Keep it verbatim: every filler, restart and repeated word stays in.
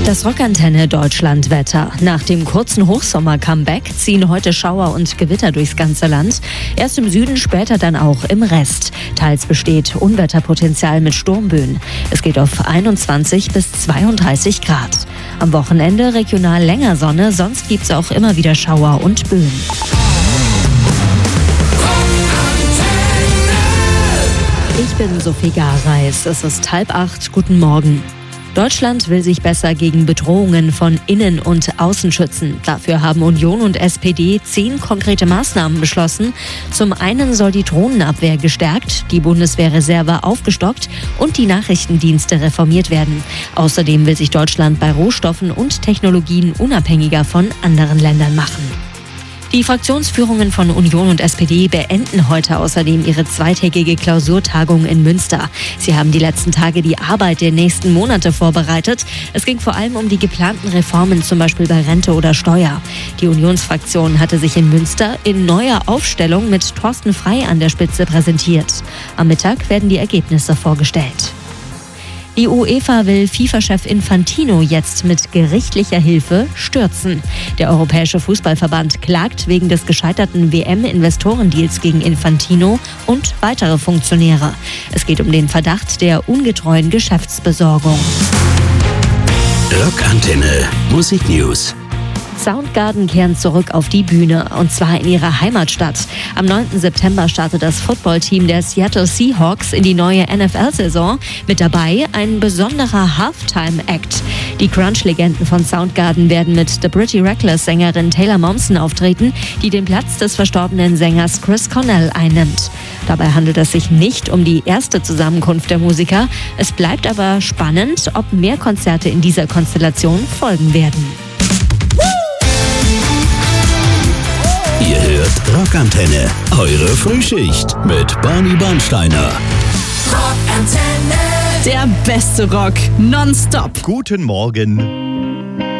Das Rockantenne Deutschlandwetter. Nach dem kurzen Hochsommer-Comeback ziehen heute Schauer und Gewitter durchs ganze Land. Erst im Süden, später dann auch im Rest. Teils besteht Unwetterpotenzial mit Sturmböen. Es geht auf einundzwanzig bis zweiunddreißig Grad. Am Wochenende regional länger Sonne, sonst gibt's auch immer wieder Schauer und Böen. Ich bin Sophie Gareis. Es ist halb acht. Guten Morgen. Deutschland will sich besser gegen Bedrohungen von innen und außen schützen. Dafür haben Union und S P D zehn konkrete Maßnahmen beschlossen. Zum einen soll die Drohnenabwehr gestärkt, die Bundeswehrreserve aufgestockt und die Nachrichtendienste reformiert werden. Außerdem will sich Deutschland bei Rohstoffen und Technologien unabhängiger von anderen Ländern machen. Die Fraktionsführungen von Union und S P D beenden heute außerdem ihre zweitägige Klausurtagung in Münster. Sie haben die letzten Tage die Arbeit der nächsten Monate vorbereitet. Es ging vor allem um die geplanten Reformen, zum Beispiel bei Rente oder Steuer. Die Unionsfraktion hatte sich in Münster in neuer Aufstellung mit Thorsten Frey an der Spitze präsentiert. Am Mittag werden die Ergebnisse vorgestellt. Die UEFA will FIFA-Chef Infantino jetzt mit gerichtlicher Hilfe stürzen. Der Europäische Fußballverband klagt wegen des gescheiterten W M-Investorendeals gegen Infantino und weitere Funktionäre. Es geht um den Verdacht der ungetreuen Geschäftsbesorgung. Rockantenne Musik News. Soundgarden kehren zurück auf die Bühne, und zwar in ihrer Heimatstadt. Am neunten September startet das Footballteam der Seattle Seahawks in die neue N F L-Saison. Mit dabei ein besonderer Halftime-Act. Die Grunge-Legenden von Soundgarden werden mit The Pretty Reckless-Sängerin Taylor Momsen auftreten, die den Platz des verstorbenen Sängers Chris Cornell einnimmt. Dabei handelt es sich nicht um die erste Zusammenkunft der Musiker. Es bleibt aber spannend, ob mehr Konzerte in dieser Konstellation folgen werden. Ihr hört Rockantenne, eure Frühschicht mit Barney Bernsteiner. Rockantenne, der beste Rock, nonstop. Guten Morgen.